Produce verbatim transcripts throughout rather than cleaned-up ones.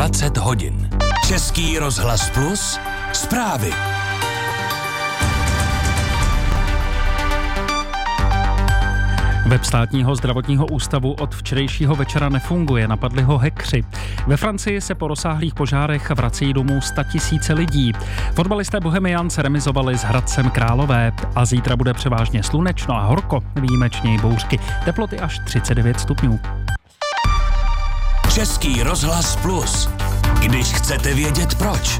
dvacet hodin. Český rozhlas Plus, zprávy. Web státního zdravotního ústavu od včerejšího večera nefunguje, napadli ho hackři. Ve Francii se po rozsáhlých požárech vrací domů statisíce lidí. Fotbalisté Bohemians remizovali s Hradcem Králové a zítra bude převážně slunečno a horko, výjimečně i bouřky. Teploty až třicet devět stupňů. Český rozhlas Plus. Když chcete vědět proč.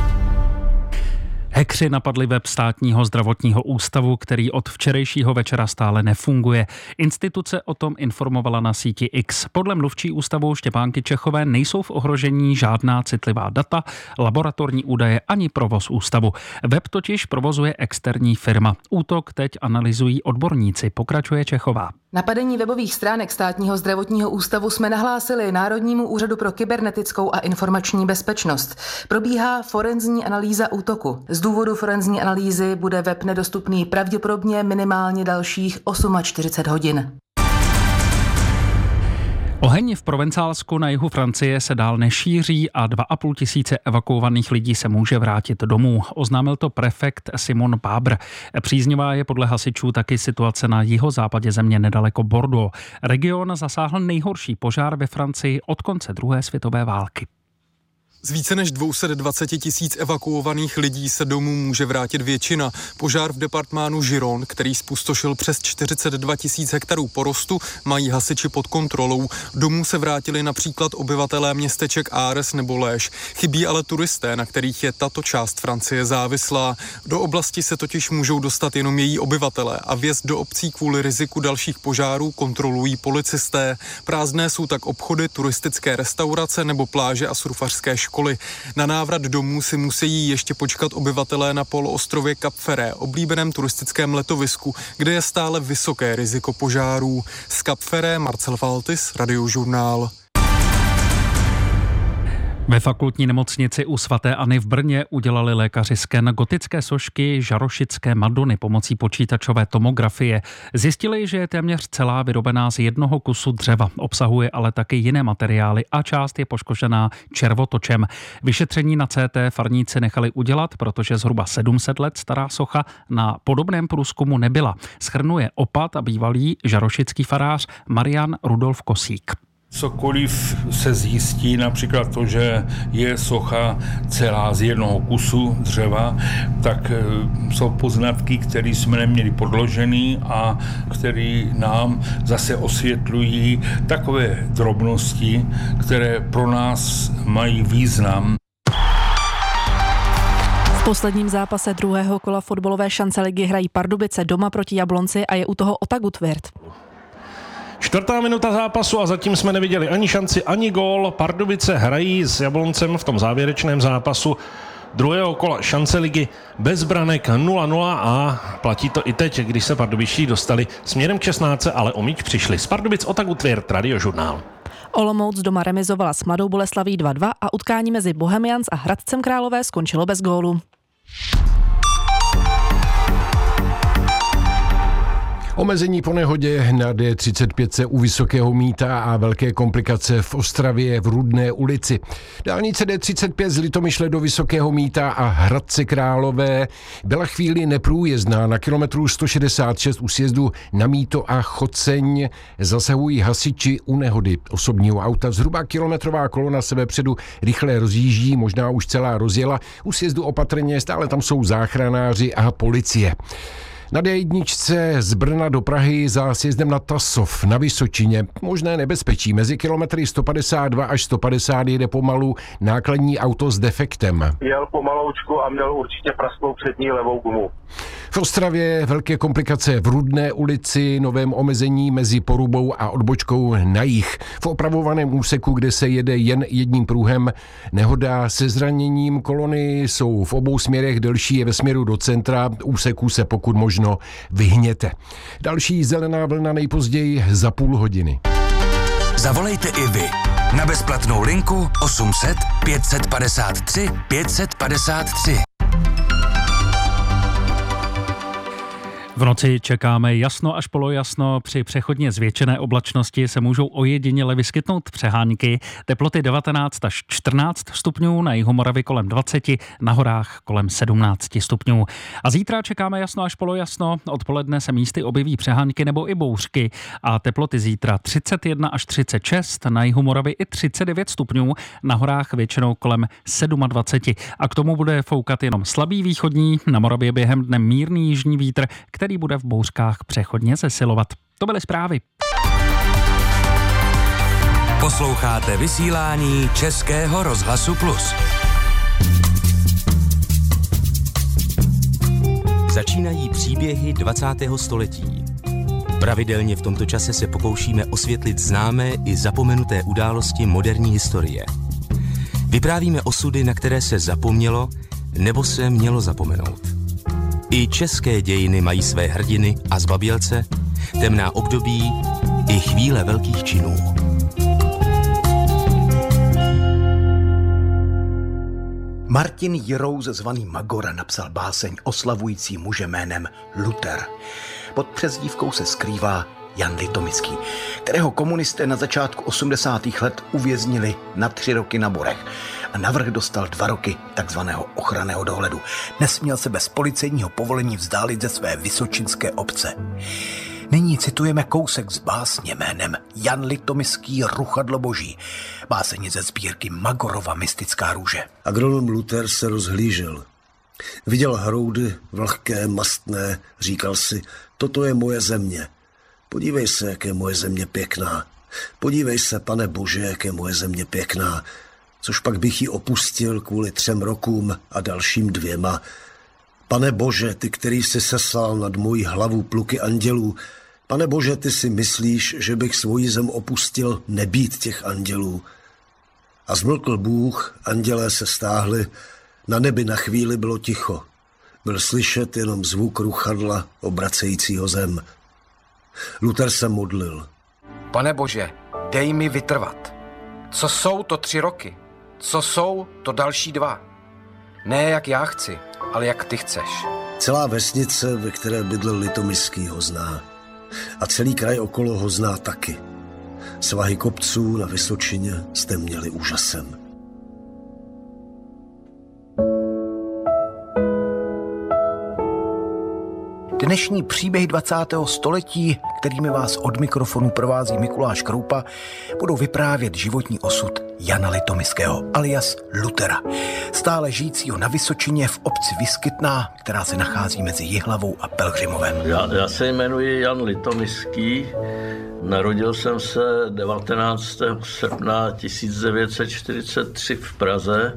Hackři napadli web státního zdravotního ústavu, který od včerejšího večera stále nefunguje. Instituce o tom informovala na síti X. Podle mluvčí ústavu Štěpánky Čechové nejsou v ohrožení žádná citlivá data, laboratorní údaje ani provoz ústavu. Web totiž provozuje externí firma. Útok teď analyzují odborníci, pokračuje Čechová. Napadení webových stránek státního zdravotního ústavu jsme nahlásili Národnímu úřadu pro kybernetickou a informační bezpečnost. Probíhá forenzní analýza útoku. Z důvodu forenzní analýzy bude web nedostupný pravděpodobně minimálně dalších čtyřicet osm hodin. Oheň v Provencálsku na jihu Francie se dál nešíří a dva a půl tisíce evakuovaných lidí se může vrátit domů. Oznámil to prefekt Simon Pábr. Příznivá je podle hasičů taky situace na jihozápadě země nedaleko Bordeaux. Region zasáhl nejhorší požár ve Francii od konce druhé světové války. Z více než dvě stě dvacet tisíc evakuovaných lidí se domů může vrátit většina. Požár v departmánu Giron, který spustošil přes čtyřicet dva tisíc hektarů porostu, mají hasiči pod kontrolou. Domů se vrátili například obyvatelé městeček Ares nebo Léž. Chybí ale turisté, na kterých je tato část Francie závislá. Do oblasti se totiž můžou dostat jenom její obyvatelé a vjezd do obcí kvůli riziku dalších požárů kontrolují policisté. Prázdné jsou tak obchody, turistické restaurace nebo pláže a surfařské školy. Na návrat domů si musí ještě počkat obyvatelé na poloostrově Cap Ferret, oblíbeném turistickém letovisku, kde je stále vysoké riziko požárů. Z Cap Ferret Marcel Valtis, Radiožurnál. Ve fakultní nemocnici u svaté Anny v Brně udělali lékaři sken gotické sošky Žarošické Madony pomocí počítačové tomografie. Zjistili, že je téměř celá vyrobená z jednoho kusu dřeva. Obsahuje ale taky jiné materiály a část je poškozená červotočem. Vyšetření na C T farníci nechali udělat, protože zhruba sedm set let stará socha na podobném průzkumu nebyla. Shrnuje opat a bývalý žarošický farář Marian Rudolf Kosík. Cokoliv se zjistí, například to, že je socha celá z jednoho kusu dřeva, tak jsou poznatky, které jsme neměli podložený a které nám zase osvětlují takové drobnosti, které pro nás mají význam. V posledním zápase druhého kola fotbalové šance ligy hrají Pardubice doma proti Jablonci a je u toho Ota Gutwirth. Čtvrtá minuta zápasu a zatím jsme neviděli ani šanci, ani gól. Pardubice hrají s Jabloncem v tom závěrečném zápasu druhého kola šance ligy bez branek nula nula a platí to i teď, když se pardubičtí dostali směrem k šestnáctce, ale o míč přišli. Z Pardubic Ota Gutwirth, Radiožurnál. Olomouc doma remizovala s Mladou Boleslaví dva dva a utkání mezi Bohemians a Hradcem Králové skončilo bez gólu. Omezení po nehodě na D třicet pět u Vysokého Mýta a velké komplikace v Ostravě v Rudné ulici. Dálnice D třicet pět z Litomyšle do Vysokého Mýta a Hradce Králové byla chvíli neprůjezdná. Na kilometru sto šedesát šest u sjezdu na Mýto a Choceň zasahují hasiči u nehody osobního auta. Zhruba kilometrová kolona se vepředu rychle rozjíždí, možná už celá rozjela. U sjezdu opatrně, stále tam jsou záchranáři a policie. Na D jedna z Brna do Prahy za sjezdem na Tasov na Vysočině možné nebezpečí. Mezi kilometry sto padesát dva až sto padesát jede pomalu nákladní auto s defektem. Jel pomaloučku a měl určitě prasknou přední levou gumu. V Ostravě velké komplikace v Rudné ulici, novém omezení mezi Porubou a odbočkou na jih. V opravovaném úseku, kde se jede jen jedním pruhem, nehoda se zraněním. Kolony jsou v obou směrech, delší je ve směru do centra, úseku se pokud možno vyhněte. Další zelená vlna nejpozději za půl hodiny. Zavolejte i vy na bezplatnou linku osm set pět set padesát tři pět set padesát tři. V noci čekáme jasno až polojasno. Při přechodně zvětšené oblačnosti se můžou ojediněle vyskytnout přehánky. Teploty devatenáct až čtrnáct stupňů, na jihu Moravy kolem dvacet, na horách kolem sedmnáct stupňů. A zítra čekáme jasno až polojasno. Odpoledne se místy objeví přehánky nebo i bouřky. A teploty zítra třicet jedna až třicet šest, na jihu Moravy i třicet devět stupňů, na horách většinou kolem dvacet sedm. A k tomu bude foukat jenom slabý východní, na Moravě během dne mírný jižní vítr, který bude v bouřkách přechodně zesilovat. To byly zprávy. Posloucháte vysílání Českého rozhlasu Plus. Začínají příběhy dvacátého století. Pravidelně v tomto čase se pokoušíme osvětlit známé i zapomenuté události moderní historie. Vyprávíme osudy, na které se zapomnělo nebo se mělo zapomenout. I české dějiny mají své hrdiny a zbabělce, temná období i chvíle velkých činů. Martin Jirous, zvaný Magora, napsal báseň oslavující muže jménem Luther. Pod přezdívkou se skrývá Jan Litomický, kterého komunisté na začátku osmdesátých let uvěznili na tři roky na Borech a navrch dostal dva roky takzvaného ochranného dohledu. Nesměl se bez policejního povolení vzdálit ze své vysočinské obce. Nyní citujeme kousek z básně jménem Jan Litomický Ruchadlo boží, báseň ze sbírky Magorova mystická růže. Agronom Luther se rozhlížel. Viděl hroudy, vlhké, mastné, říkal si, toto je moje země. Podívej se, jak je moje země pěkná. Podívej se, pane Bože, jak je moje země pěkná. Což pak bych ji opustil kvůli třem rokům a dalším dvěma. Pane Bože, ty, který jsi seslal nad moji hlavu pluky andělů, pane Bože, ty si myslíš, že bych svoji zem opustil nebýt těch andělů. A zmlkl Bůh, andělé se stáhli, na nebi na chvíli bylo ticho. Byl slyšet jenom zvuk ruchadla obracejícího zem. Luther se modlil. Pane Bože, dej mi vytrvat. Co jsou to tři roky? Co jsou to další dva? Ne jak já chci, ale jak ty chceš. Celá vesnice, ve které bydlel Litomický, ho zná. A celý kraj okolo ho zná taky. Svahy kopců na Vysočině jste měli úžasem. Dnešní příběhy dvacátého století, kterými vás od mikrofonu provází Mikuláš Kroupa, budou vyprávět životní osud Jana Litomického, alias Luthera, stále žijícího na Vysočině v obci Vyskytná, která se nachází mezi Jihlavou a Pelhřimovem. Já, já se jmenuji Jan Litomický, narodil jsem se devatenáctého srpna tisíc devět set čtyřicet tři v Praze.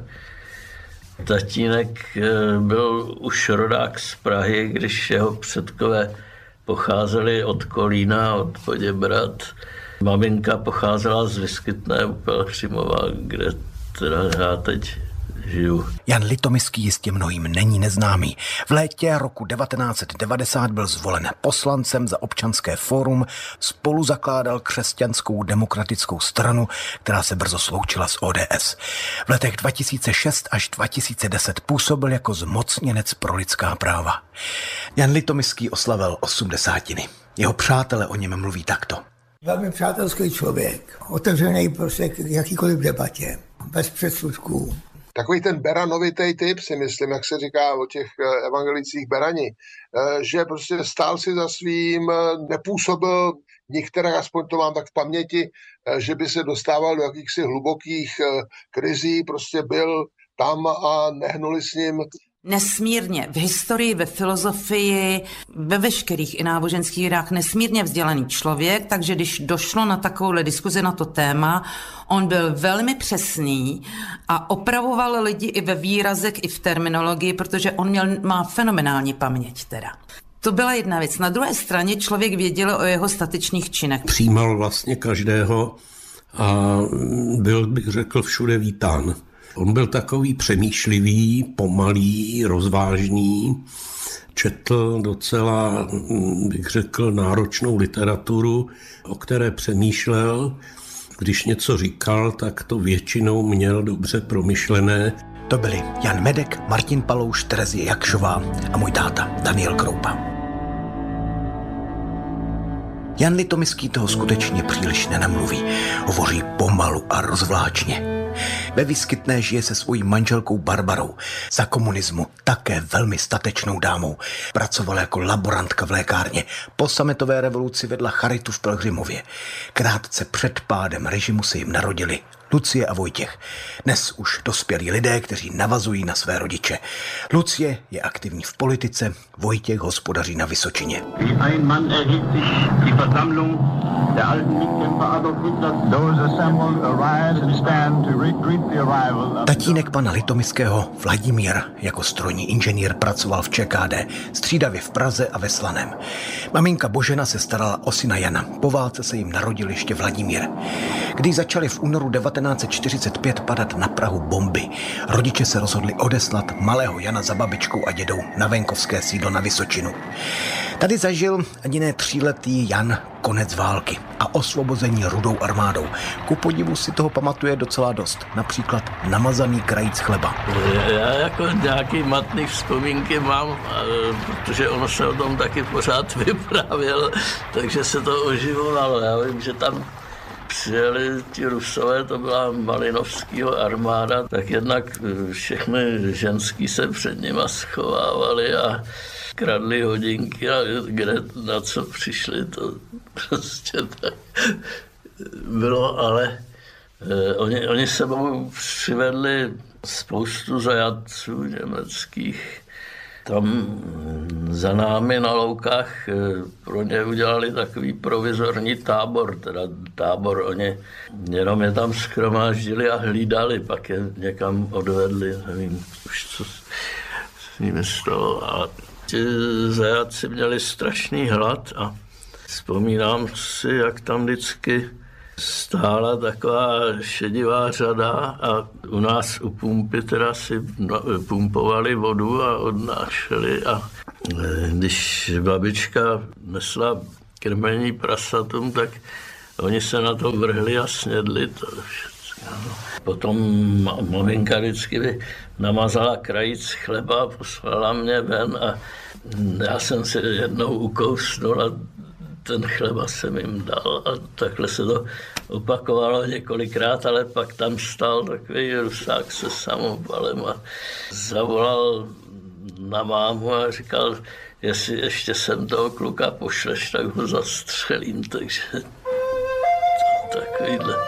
Tatínek byl už rodák z Prahy, když jeho předkové pocházeli od Kolína, od Poděbrad. Maminka pocházela z Vyskytné u Pelhřimova, kde teda já teď žiju. Jan Litomický jistě mnohým není neznámý. V létě roku devatenáct set devadesát byl zvolen poslancem za Občanské fórum, spolu zakládal Křesťanskou demokratickou stranu, která se brzo sloučila s O D S. V letech dva tisíce šest až dva tisíce deset působil jako zmocněnec pro lidská práva. Jan Litomický oslavil osmdesátiny. Jeho přátelé o něm mluví takto. Velmi přátelský člověk, otevřený prostě k jakýkoliv debatě, bez předsudků. Takový ten beranovitý typ, si myslím, jak se říká o těch evangelicích berani, že prostě stál si za svým, nepůsobil některé, aspoň to mám tak v paměti, že by se dostával do jakýchsi hlubokých krizí, prostě byl tam a nehnuli s ním. Nesmírně v historii, ve filozofii, ve veškerých i náboženských vědách nesmírně vzdělaný člověk, takže když došlo na takovouhle diskuzi na to téma, on byl velmi přesný a opravoval lidi i ve výrazech, i v terminologii, protože on měl, má fenomenální paměť teda. To byla jedna věc. Na druhé straně člověk věděl o jeho statečných činech. Přijímal vlastně každého a byl, bych řekl, všude vítán. On byl takový přemýšlivý, pomalý, rozvážný, četl docela, bych řekl, náročnou literaturu, o které přemýšlel. Když něco říkal, tak to většinou měl dobře promyšlené. To byli Jan Medek, Martin Palouš, Terezie Jakšová a můj táta Daniel Kroupa. Jan Litomyský toho skutečně příliš nenamluví. Hovoří pomalu a rozvláčně. Ve Vyskytné žije se svojí manželkou Barbarou. Za komunismu také velmi statečnou dámou. Pracovala jako laborantka v lékárně. Po sametové revoluci vedla charitu v Pelhřimově. Krátce před pádem režimu se jim narodili Lucie a Vojtěch. Dnes už dospělí lidé, kteří navazují na své rodiče. Lucie je aktivní v politice, Vojtěch hospodaří na Vysočině. Tatínek pana Litomyského, Vladimír, jako strojní inženýr pracoval v ČKD, střídavě v Praze a ve Slaném. Maminka Božena se starala o syna Jana. Po válce se jim narodil ještě Vladimír. Když začali v únoru devatenáct set čtyřicet pět padat na Prahu bomby, rodiče se rozhodli odeslat malého Jana za babičkou a dědou na venkovské sídlo na Vysočinu. Tady zažil ani ne tříletý Jan konec války a osvobození Rudou armádou. Ku podivu si toho pamatuje docela dost. Například namazaný krajíc chleba. Já jako nějaký matný vzpomínky mám, protože ono se o tom taky pořád vyprávěl, takže se to oživovalo. Já vím, že tam přijeli ti Rusové, to byla Malinovskýho armáda, tak jednak všechny ženský se před nima schovávali a kradli hodinky a kde na co přišli, to prostě tak bylo, ale eh, oni, oni sebou přivedli spoustu zajatců německých. Tam za námi na loukách pro ně udělali takový provizorní tábor, teda tábor, oni jenom je tam shromáždili a hlídali, pak je někam odvedli, nevím už co s nimi stalo. A ti zajatci měli strašný hlad a vzpomínám si, jak tam vždycky stála taková šedivá řada a u nás u pumpy teda si pumpovali vodu a odnášeli a když babička nesla krmení prasatům, tak oni se na to vrhli a snědli to všechno. Potom maminka vždycky by namazala krajíc chleba a poslala mě ven a já jsem si jednou ukousnul a ten chleba jsem jim dal a takhle se to opakovalo několikrát, ale pak tam stál takový Rusák se samopalem a zavolal na mámu a říkal, jestli ještě sem toho kluka pošleš, tak ho zastřelím, takže to, takovýhle.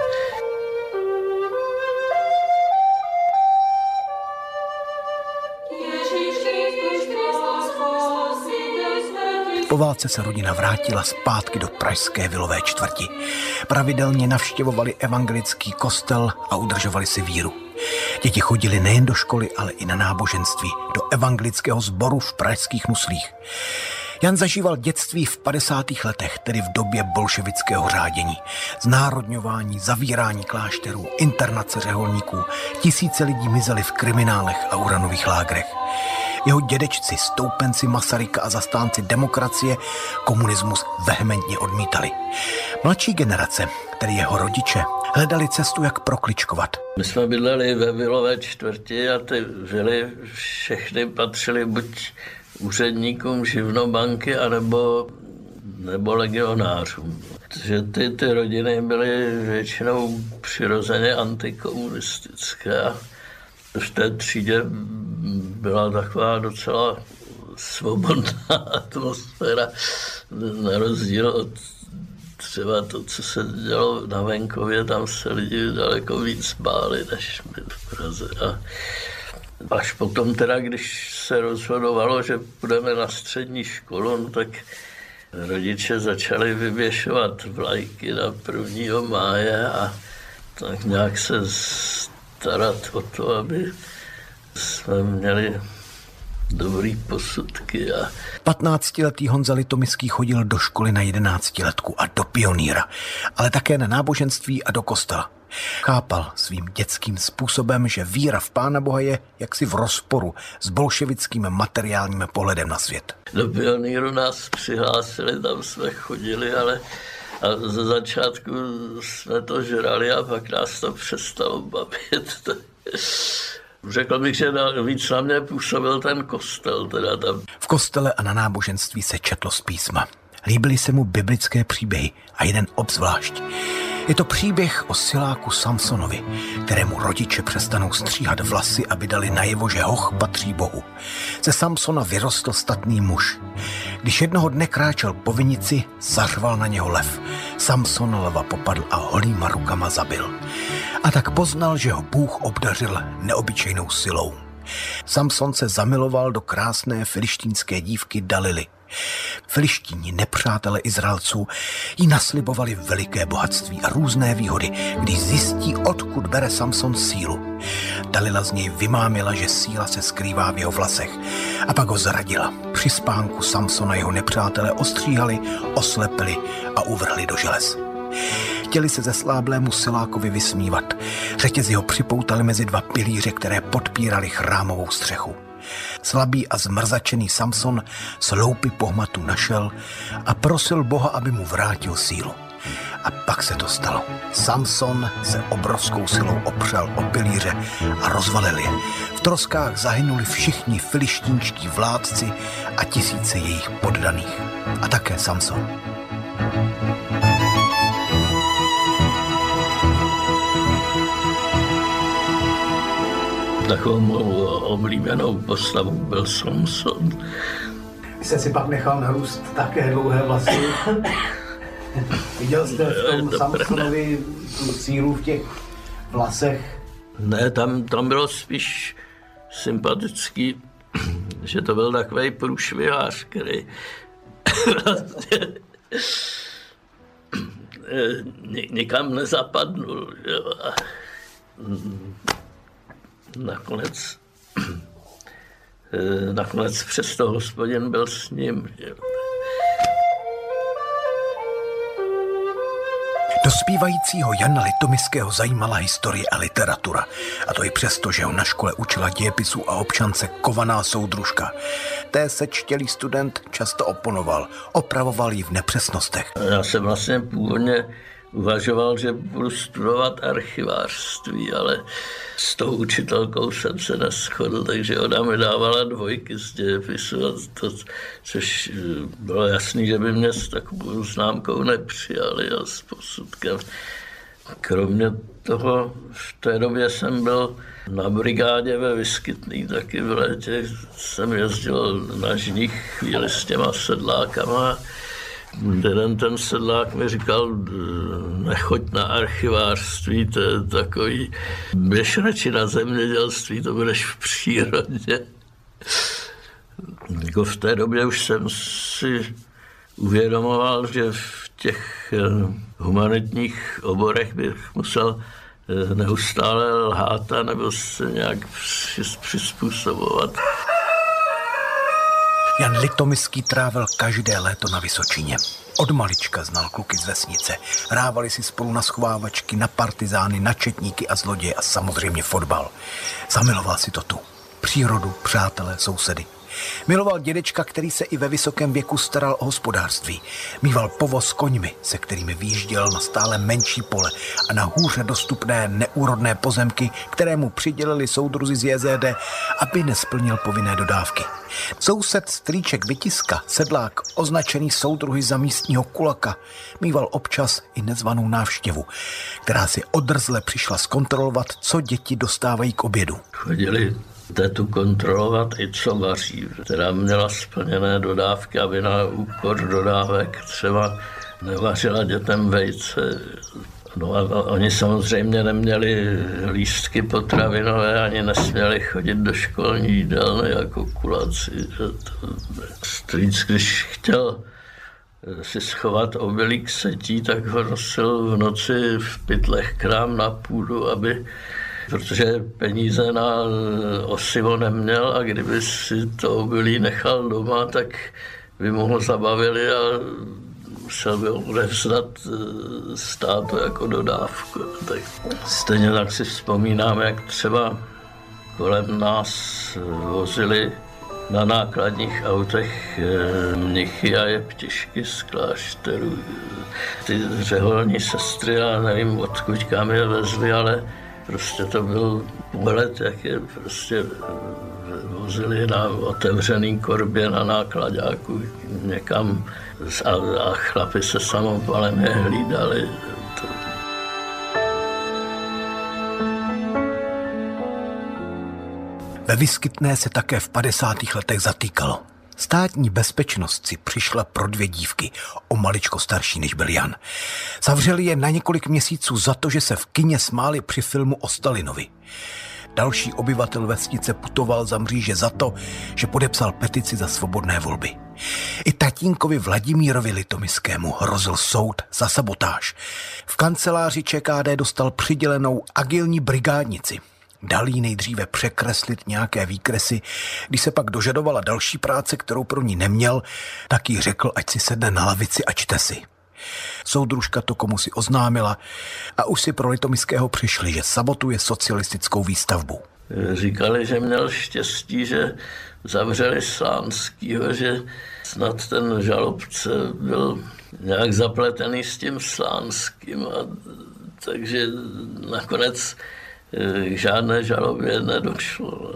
Po válce se rodina vrátila zpátky do pražské vilové čtvrti. Pravidelně navštěvovali evangelický kostel a udržovali si víru. Děti chodili nejen do školy, ale i na náboženství, do evangelického sboru v pražských muslích. Jan zažíval dětství v padesátých letech, tedy v době bolševického řádění. Znárodňování, zavírání klášterů, internace řeholníků, tisíce lidí mizeli v kriminálech a uranových lágrech. Jeho dědečci, stoupenci Masaryka a zastánci demokracie komunismus vehementně odmítali. Mladší generace, tedy jeho rodiče, hledali cestu, jak prokličkovat. My jsme bydleli ve vilové čtvrti a ty vily všechny patřily buď úředníkům živnobanky, anebo nebo legionářům. Takže ty, ty rodiny byly většinou přirozeně antikomunistické. V té třídě byla taková docela svobodná atmosféra, na rozdíl od třeba to, co se dělo na venkově, tam se lidi daleko víc báli, než my v Praze. A až potom teda, když se rozhodovalo, že půjdeme na střední školu, no tak rodiče začali vyvěšovat vlajky na prvního máje a tak nějak se starat o to, aby jsme měli dobrý posudky. A... patnáctiletý Honza Litomyský chodil do školy na jedenáctiletku a do pionýra, ale také na náboženství a do kostela. Chápal svým dětským způsobem, že víra v Pána Boha je jaksi v rozporu s bolševickým materiálním pohledem na svět. Do pionýru nás přihlásili, tam jsme chodili, ale a ze začátku jsme to žrali a pak nás to přestalo bavit. Řekl bych, že víc na mě působil ten kostel. Teda tam. V kostele a na náboženství se četlo z písma. Líbily se mu biblické příběhy a jeden obzvlášť. Je to příběh o siláku Samsonovi, kterému rodiče přestanou stříhat vlasy, aby dali najevo, že hoch patří Bohu. Ze Samsona vyrostl statný muž. Když jednoho dne kráčel po vinici, zařval na něho lev. Samson lva popadl a holýma rukama zabil. A tak poznal, že ho Bůh obdařil neobyčejnou silou. Samson se zamiloval do krásné filištínské dívky Dalily. Filištíni, nepřátelé Izraelců, jí naslibovali veliké bohatství a různé výhody, když zjistí, odkud bere Samson sílu. Dalila z něj vymámila, že síla se skrývá v jeho vlasech, a pak ho zradila. Při spánku Samsona jeho nepřátelé ostříhali, oslepili a uvrhli do želez. Chtěli se zesláblému silákovi vysmívat. Řetězy ho připoutali mezi dva pilíře, které podpírali chrámovou střechu. Slabý a zmrzačený Samson sloupy pohmatu našel a prosil Boha, aby mu vrátil sílu. A pak se to stalo. Samson se obrovskou silou opřel o pilíře a rozvalil je. V troskách zahynuli všichni filištínští vládci a tisíce jejich poddaných. A také Samson. Takovou mou oblíbenou postavou byl Samson. Vy jste si pak nechal narůst také dlouhé vlasy. Viděl jste v tom Samsonovi tu sílu v těch vlasech? Ne, tam, tam bylo spíš sympatický, že to byl takovej průšvihář, který vlastně nikam nezapadnul. Jo. A nakonec, nakonec přesto Hospodin byl s ním. Jo. Dospívajícího Jana Litomiského zajímala historie a literatura. A to i přesto, že ho na škole učila dějepisu a občance kovaná soudružka. Té sečtělý student často oponoval, opravoval ji v nepřesnostech. Já jsem vlastně původně uvažoval, že budu studovat archivářství, ale s tou učitelkou jsem se neschodl, takže ona mi dávala dvojky z dějepisu, a to, což bylo jasný, že by mě s takovou známkou nepřijali a s posudkem. Kromě toho v té době jsem byl na brigádě ve Vyskytný, taky v létě jsem jezdil na žních chvíli s těma sedlákama. Jeden ten sedlák mi říkal, nechoď na archivářství, to je takový, běž radši na zemědělství, to budeš v přírodě. Jako v té době už jsem si uvědomoval, že v těch humanitních oborech bych musel neustále lhát a nebo se nějak přizpůsobovat. Jan Litomiský trávil každé léto na Vysočině. Od malička znal kluky z vesnice. Hrávali si spolu na schovávačky, na partizány, na četníky a zloděje a samozřejmě fotbal. Zamiloval si to tu. Přírodu, přátelé, sousedy. Miloval dědečka, který se i ve vysokém věku staral o hospodářství. Mýval povoz s koňmi, se kterými vyjížděl na stále menší pole a na hůře dostupné neúrodné pozemky, které mu přidělili soudruzi z J Z D, aby nesplnil povinné dodávky. Soused strýček Vytiska, sedlák, označený soudruhy za místního kulaka, mýval občas i nezvanou návštěvu, která si odrzle přišla zkontrolovat, co děti dostávají k obědu. Chodili tetu kontrolovat i co vaří, která měla splněné dodávky, aby na úkor dodávek třeba nevařila dětem vejce. No a oni samozřejmě neměli lístky potravinové, ani nesměli chodit do školní jídelny jako kulaci. Strýc, když chtěl si schovat obilík setí, tak ho nosil v noci v pytlech k nám na půdu, aby protože peníze na osivo neměl a kdyby si to obilí nechal doma, tak by mu ho zabavili a musel by ho odevzdat státu jako dodávku. Tak stejně tak si vzpomínám, jak třeba kolem nás vozili na nákladních autech mnichy a jeptišky z klášterů. Ty řeholní sestry, já nevím, odkud kam je vezli, ale Prostě to byl pohled, jak je prostě vozili na otevřený korbě na nákladáku někam a, a chlapi se samopalem je hlídali. To... Ve Vyskytné se také v padesátých letech zatýkalo. Státní bezpečnost si přišla pro dvě dívky, o maličko starší než byl Jan. Zavřeli je na několik měsíců za to, že se v kině smáli při filmu o Stalinovi. Další obyvatel vesnice putoval za mříže za to, že podepsal petici za svobodné volby. I tatínkovi Vladimírovi Litomyskému hrozil soud za sabotáž. V kanceláři ČKD dostal přidělenou agilní brigádnici. Dal jí nejdříve překreslit nějaké výkresy, když se pak dožadovala další práce, kterou pro ní neměl, tak jí řekl, ať si sedne na lavici a čte si. Soudružka to komu si oznámila a už si pro Litomyského přišli, že sabotuje socialistickou výstavbu. Říkali, že měl štěstí, že zavřeli Slánskýho, že snad ten žalobce byl nějak zapletený s tím Slánským, a takže nakonec k žádné žalobě nedošlo.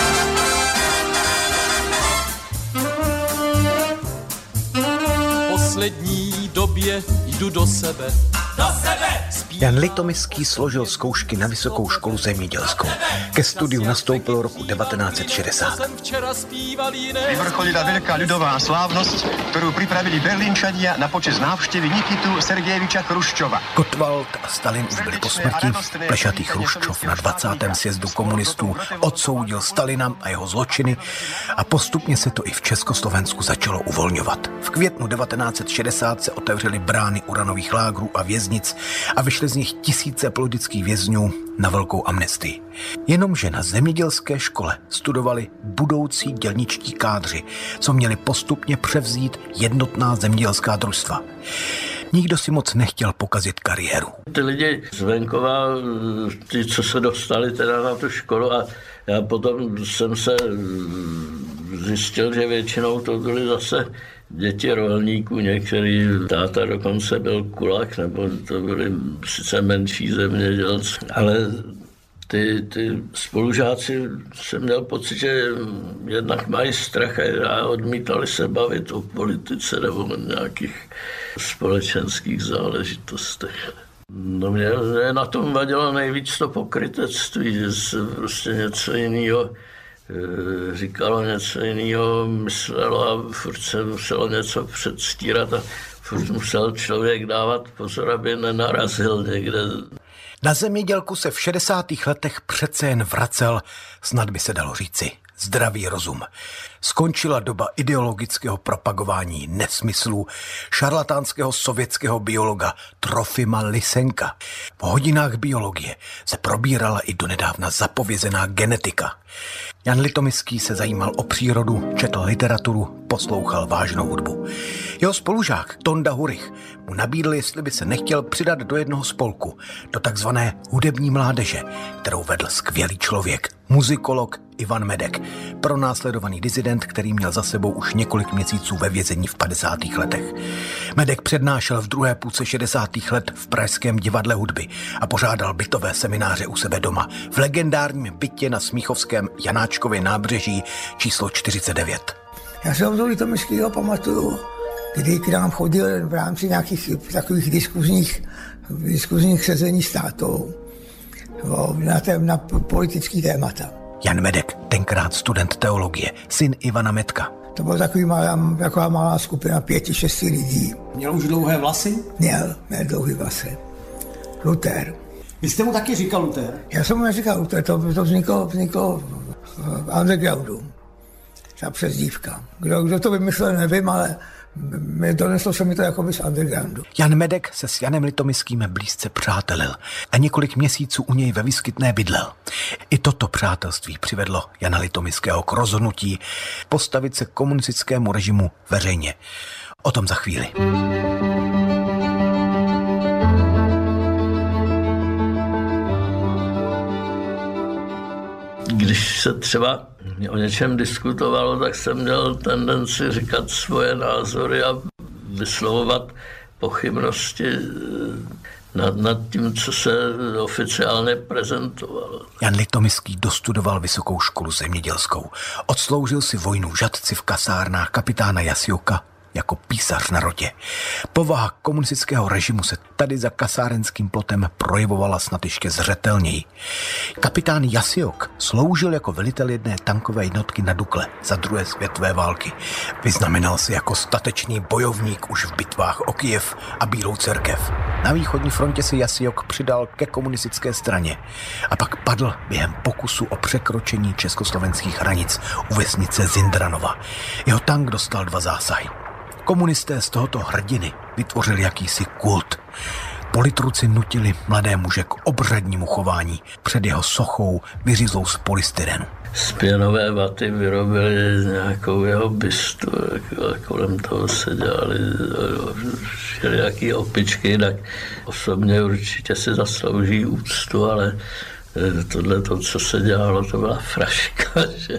V poslední době jdu do sebe. Do sebe! Jan Litomyský složil zkoušky na Vysokou školu zemědělskou. Ke studiu nastoupil roku devatenáct set šedesát. Vyvrcholila veľká ľudová slávnosť, ktorú pripravili Berlínčania na počest návštevy Nikitu Sergejeviča Chruščova. Gottwald a Stalin už byli po smrti. Plešatý Chruščov na dvacátém sjezdu komunistů odsoudil Stalina a jeho zločiny a postupně se to i v Československu začalo uvolňovat. V květnu devatenáct set šedesát se otevřely brány uranových lágrů a věznic a vyšly z nich tisíce politických vězňů na velkou amnestii. Jenomže na zemědělské škole studovali budoucí dělničtí kádři, co měli postupně převzít jednotná zemědělská družstva. Nikdo si moc nechtěl pokazit kariéru. Ty lidi z venkova, ty, co se dostali teda na tu školu, a já potom jsem se zjistil, že většinou to byly zase děti rolníků, některý táta dokonce byl kulak, nebo to byly sice menší zemědělci, ale ty, ty spolužáci jsem měl pocit, že jednak mají strach a odmítali se bavit o politice nebo o nějakých společenských záležitostech. No mě na tom vadilo nejvíc to pokrytectví, že se prostě něco jiného říkalo, něco jiného myslelo a furt se muselo něco předstírat a furt musel člověk dávat pozor, aby nenarazil někde. Na zemědělku se v šedesátých letech přece jen vracel, snad by se dalo říci, zdravý rozum. Skončila doba ideologického propagování nesmyslů šarlatánského sovětského biologa Trofima Lysenka. Po hodinách biologie se probírala i donedávna zapovězená genetika. Jan Litomyský se zajímal o přírodu, četl literaturu, poslouchal vážnou hudbu. Jeho spolužák Tonda Hurich mu nabídl, jestli by se nechtěl přidat do jednoho spolku, do takzvané hudební mládeže, kterou vedl skvělý člověk, muzikolog Ivan Medek, pronásledovaný disident, který měl za sebou už několik měsíců ve vězení v padesátých letech. Medek přednášel v druhé půlce šedesátých let v Pražském divadle hudby a pořádal bytové semináře u sebe doma v legendárním bytě na smíchovském Janáčkově nábřeží číslo čtyřicet devět. Já se od Litomyského pamatuju, kdy k nám chodil v rámci nějakých takových diskuzních, diskuzních sezení s tátou na, tém, na politický témata. Jan Medek, tenkrát student teologie, syn Ivana Medka. To byla takový malá, taková malá skupina pěti, šesti lidí. Měl už dlouhé vlasy? Měl, měl dlouhé vlasy. Luther. Vy jste mu taky říkal Luther? Já jsem mu neříkal Luther, to, to vzniklo, vzniklo v undergroundu. Ta přezdívka. Kdo, kdo to vymyslel, nevím, ale doneslo se mi to jako by z undergroundu. Jan Medek se s Janem Litomyským blízce přátelil a několik měsíců u něj ve Vyskytné bydlel. I toto přátelství přivedlo Jana Litomyského k rozhodnutí postavit se komunistickému režimu veřejně. O tom za chvíli. Když se třeba o něčem diskutovalo, tak jsem měl tendenci říkat svoje názory a vyslovovat pochybnosti nad, nad tím, co se oficiálně prezentovalo. Jan Litoměský dostudoval vysokou školu zemědělskou. Odsloužil si vojnu v Žatci v kasárnách kapitána Jasioka jako písař na rotě. Povaha komunistického režimu se tady za kasárenským plotem projevovala snad ještě zřetelněji. Kapitán Jasiok sloužil jako velitel jedné tankové jednotky na Dukle za druhé světové války. Vyznamenal se jako statečný bojovník už v bitvách o Kyjev a Bílou cerkev. Na východní frontě se Jasiok přidal ke komunistické straně a pak padl během pokusu o překročení československých hranic u vesnice Zindranova. Jeho tank dostal dva zásahy. Komunisté z tohoto hrdiny vytvořili jakýsi kult. Politruci nutili mladé muže k obřadnímu chování před jeho sochou vyřízlou z polystyrenu. Z pěnové vaty vyrobili nějakou jeho bystu, kolem toho se dělali všelijaký opičky, tak osobně určitě si zaslouží úctu, ale tohle to, co se dělalo, to byla fraška, že?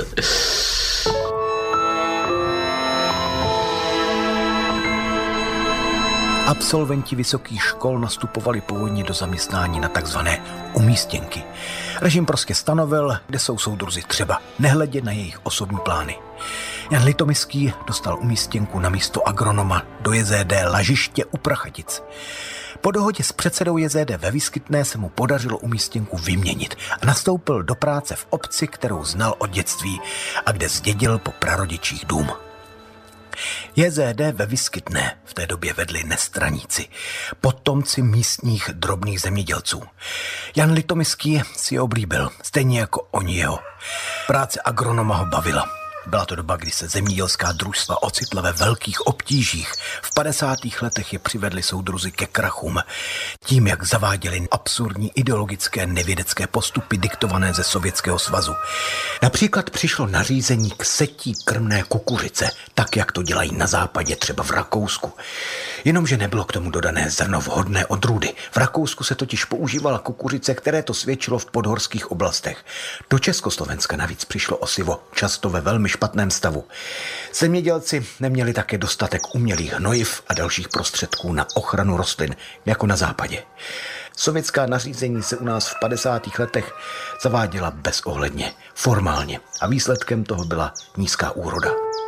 Absolventi vysokých škol nastupovali po vojně do zaměstnání na takzvané umístěnky. Režim prostě stanovil, kde jsou soudruzi třeba, nehledě na jejich osobní plány. Jan Litoměský dostal umístěnku na místo agronoma do J Z D Lažiště u Prachatic. Po dohodě s předsedou J Z D ve Výskytné se mu podařilo umístěnku vyměnit a nastoupil do práce v obci, kterou znal od dětství a kde zdědil po prarodičích dům. J Z D ve Výskytné v té době vedli nestraníci, potomci místních drobných zemědělců. Jan Litoměský si je oblíbil, stejně jako oni jeho. Práce agronoma ho bavila. Byla to doba, kdy se zemědělská družstva ocitla ve velkých obtížích. V padesátých letech je přivedli soudruzi ke krachům. Tím, jak zaváděli absurdní ideologické nevědecké postupy diktované ze Sovětského svazu. Například přišlo nařízení k setí krmné kukuřice, tak jak to dělají na západě, třeba v Rakousku. Jenomže nebylo k tomu dodané zrno vhodné odrůdy. V Rakousku se totiž používala kukuřice, které to svědčilo v podhorských oblastech. Do Československa navíc přišlo osivo, často ve velmi špatném stavu. Zemědělci neměli také dostatek umělých hnojiv a dalších prostředků na ochranu rostlin, jako na západě. Sovětská nařízení se u nás v padesátých letech zaváděla bezohledně, formálně a výsledkem toho byla nízká úroda.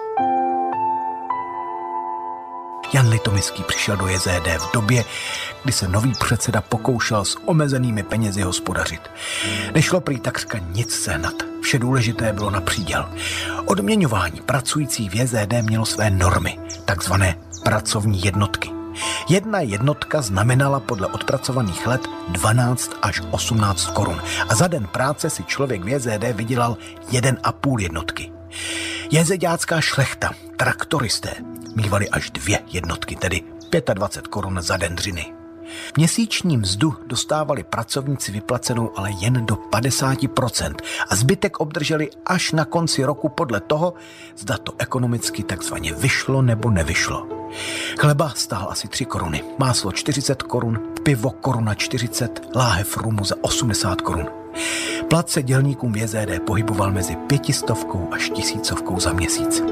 Jan Litoměský přišel do J Z D v době, kdy se nový předseda pokoušel s omezenými penězi hospodařit. Nešlo prý takřka nic sehnat, vše důležité bylo na příděl. Odměňování pracujících v J Z D mělo své normy, takzvané pracovní jednotky. Jedna jednotka znamenala podle odpracovaných let dvanáct až osmnáct korun a za den práce si člověk v J Z D vydělal jeden a půl jednotky. Jezeďácká šlechta, traktoristé, mívali až dvě jednotky, tedy dvacet pět korun za den dřiny. Měsíční mzdu dostávali pracovníci vyplacenou ale jen do padesát procent a zbytek obdrželi až na konci roku podle toho, zda to ekonomicky takzvaně vyšlo nebo nevyšlo. Chleba stál asi tři koruny, máslo čtyřicet korun, pivo koruna čtyřicet, láhev rumu za osmdesát korun. Plat se dělníkům v J Z D pohyboval mezi pětistovkou až tisícovkou za měsíc.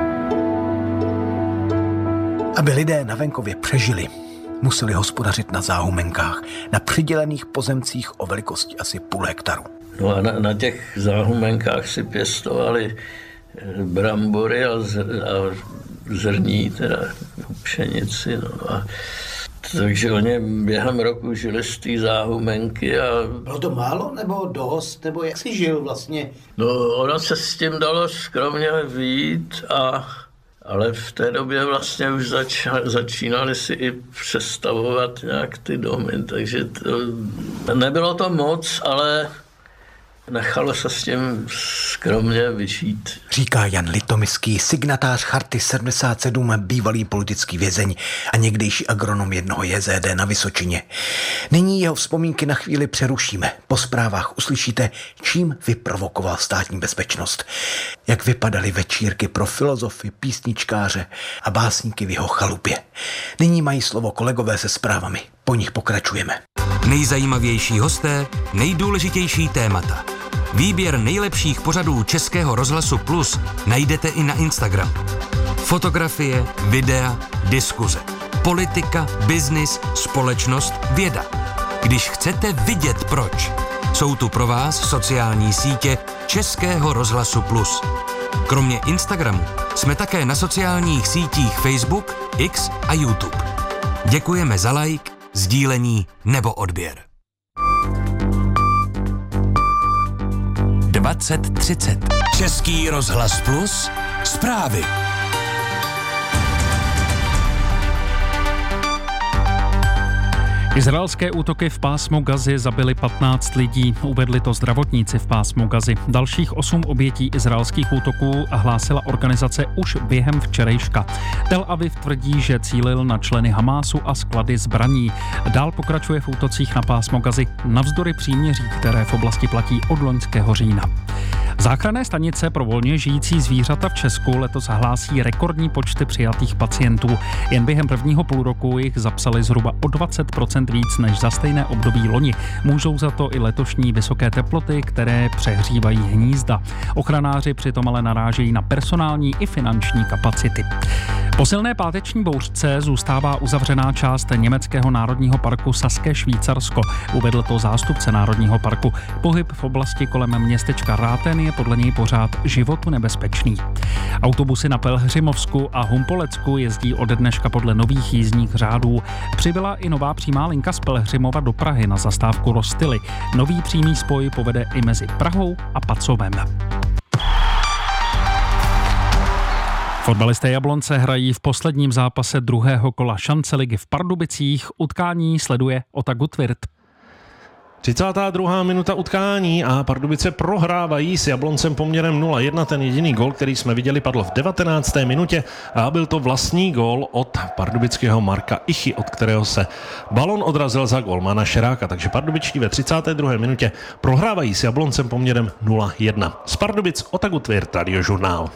Aby lidé na venkově přežili, museli hospodařit na záhumenkách, na přidělených pozemcích o velikosti asi půl hektaru. No a na, na těch záhumenkách si pěstovali brambory a, zr, a zrní, teda pšenici. No a takže oni během roku žili z té záhumenky a... Bylo to málo nebo dost, nebo jak jsi žil vlastně? No, ono se s tím dalo skromně vyjít, a, ale v té době vlastně už zač, začínali si i přestavovat nějak ty domy, takže to, nebylo to moc, ale nechalo se s tím skromně vyžít. Říká Jan Litoměský, signatář Charty sedmdesát sedm, bývalý politický vězeň a někdejší agronom jednoho J Z D na Vysočině. Nyní jeho vzpomínky na chvíli přerušíme. Po zprávách uslyšíte, čím vyprovokoval státní bezpečnost. Jak vypadaly večírky pro filozofy, písničkáře a básníky v jeho chalupě. Nyní mají slovo kolegové se zprávami. Po nich pokračujeme. Nejzajímavější hosté, nejdůležitější témata. Výběr nejlepších pořadů Českého rozhlasu Plus najdete i na Instagram. Fotografie, videa, diskuze. politika, biznis, společnost, věda. Když chcete vidět proč, jsou tu pro vás sociální sítě Českého rozhlasu Plus. Kromě Instagramu jsme také na sociálních sítích Facebook, X a YouTube. Děkujeme za like, sdílení nebo odběr. dvacet třicet. Český rozhlas Plus. Zprávy. Izraelské útoky v pásmu Gazy zabily patnáct lidí, uvedli to zdravotníci v pásmu Gazy. Dalších osm obětí izraelských útoků hlásila organizace už během včerejška. Tel Aviv tvrdí, že cílil na členy Hamásu a sklady zbraní. Dál pokračuje v útocích na pásmo Gazy navzdory příměří, které v oblasti platí od loňského října. Záchranné stanice pro volně žijící zvířata v Česku letos hlásí rekordní počty přijatých pacientů. Jen během prvního půl roku jich zapsali zhruba o dvacet procent víc než za stejné období loni. Můžou za to i letošní vysoké teploty, které přehřívají hnízda. Ochranáři přitom ale narážejí na personální i finanční kapacity. Po silné páteční bouřce zůstává uzavřená část německého národního parku Saské Švýcarsko. Uvedl to zástupce národního parku. Pohyb v oblasti kolem městečka Ráten je podle něj pořád životu nebezpečný. Autobusy na Pelhřimovsku a Humpolecku jezdí od dneška podle nových jízdních řádů. Přibyla i nová přímá linka z Pelhřimova do Prahy na zastávku Rostily. Nový přímý spoj povede i mezi Prahou a Pacovem. Fotbalisté Jablonce hrají v posledním zápase druhého kola šance ligy v Pardubicích. Utkání sleduje Ota Gutwirth. třicátá druhá minuta utkání a Pardubice prohrávají s Jabloncem poměrem nula jedna. Ten jediný gól, který jsme viděli, padl v devatenácté minutě a byl to vlastní gól od pardubického Marka Ichy, od kterého se balon odrazil za gólmana Šeráka. Takže pardubičtí ve třicáté druhé minutě prohrávají s Jabloncem poměrem nula jedna. Z Pardubic Ota Gutwirth, Radiožurnál.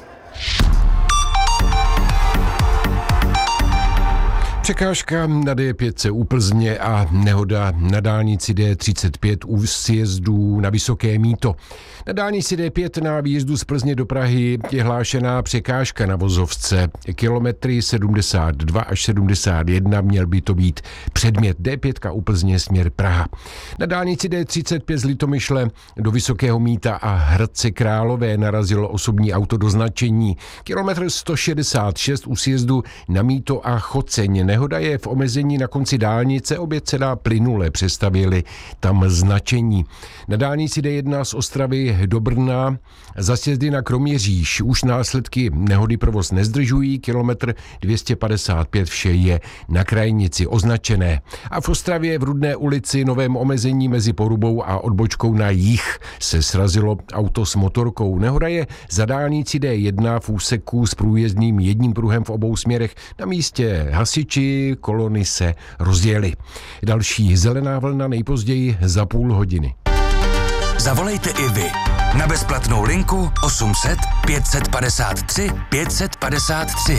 Překážka na D pět u Plzně a nehoda na dálnici D třicet pět u sjezdů na Vysoké Mýto. Na dálnici D pět na výjezdu z Plzně do Prahy je hlášená překážka na vozovce. Kilometry sedmdesát dva až sedmdesát jedna měl by to být předmět. D pět u Plzně směr Praha. Na dálnici D třicet pět z Litomyšle do Vysokého Mýta a Hradce Králové narazilo osobní auto do značení. Kilometr sto šedesát šest u sjezdu na Mýto a Choceň. Nehoda je v omezení na konci dálnice, obě se dá plynule, přestavili tam značení. Na dálnici D jedna z Ostravy do Brna za sjezdy na Kroměříž už následky nehody provoz nezdržují, kilometr dvě stě padesát pět, vše je na krajnici označené. A v Ostravě v Rudné ulici novém omezení mezi Porubou a odbočkou na jih se srazilo auto s motorkou. Nehoda je za dálnici D jedna v úseku s průjezdným jedním pruhem v obou směrech. Na místě hasiči kolony se rozjeli. Další zelená vlna nejpozději za půl hodiny. Zavolejte i vy na bezplatnou linku osm set pět set padesát tři pět set padesát tři.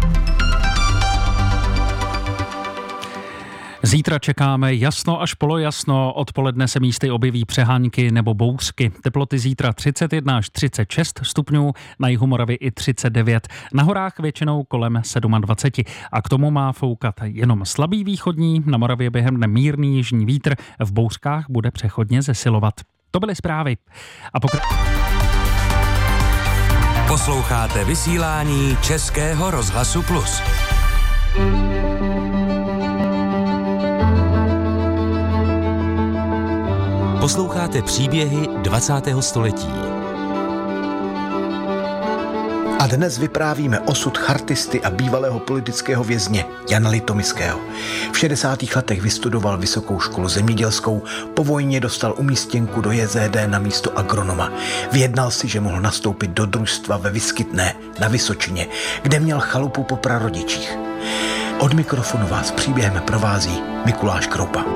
Zítra čekáme jasno až polojasno, odpoledne se místy objeví přehánky nebo bouřky. Teploty zítra třicet jedna až třicet šest stupňů, na jihu Moravy i třicet devět, na horách většinou kolem dvacet sedm. A k tomu má foukat jenom slabý východní, na Moravě během dne mírný jižní vítr, v bouřkách bude přechodně zesilovat. To byly zprávy. A pokra... Posloucháte vysílání Českého rozhlasu Plus. Posloucháte příběhy dvacátého století. A dnes vyprávíme osud chartisty a bývalého politického vězně Jana Litomyského. V šedesátých letech vystudoval Vysokou školu zemědělskou, po vojně dostal umístěnku do J Z D na místo agronoma. Vyjednal si, že mohl nastoupit do družstva ve Vyskytné na Vysočině, kde měl chalupu po prarodičích. Od mikrofonu vás příběhem provází Mikuláš Kroupa.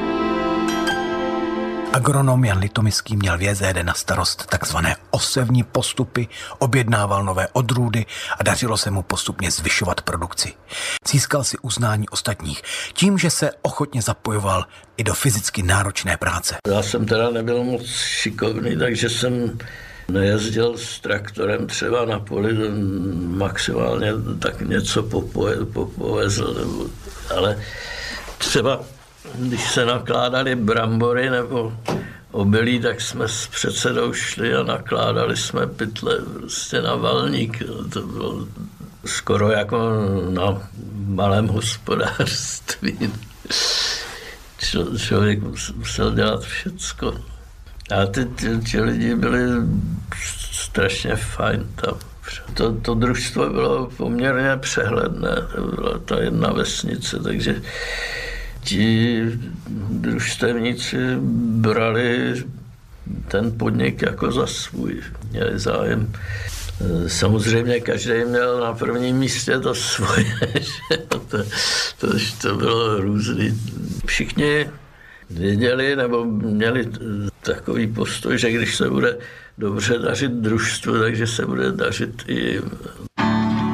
Agronom Jan Litomyský měl v J Z D na starost takzvané osevní postupy, objednával nové odrůdy a dařilo se mu postupně zvyšovat produkci. Získal si uznání ostatních tím, že se ochotně zapojoval i do fyzicky náročné práce. Já jsem teda nebyl moc šikovný, takže jsem nejezdil s traktorem třeba na poli, maximálně tak něco popoje, popovezl, nebo, ale třeba když se nakládaly brambory nebo obilí, tak jsme s předsedou šli a nakládali jsme pytle prostě na valník. To bylo skoro jako na malém hospodářství. Č- člověk musel dělat všecko. A ty, ty, ty lidi byli strašně fajn tam. To, to družstvo bylo poměrně přehledné. To byla ta jedna vesnice, takže ti družstevníci brali ten podnik jako za svůj. Měli zájem. Samozřejmě každý měl na prvním místě to svoje, že? To, to, to bylo různý. Všichni věděli nebo měli takový postoj, že když se bude dobře dařit družstvu, takže se bude dařit i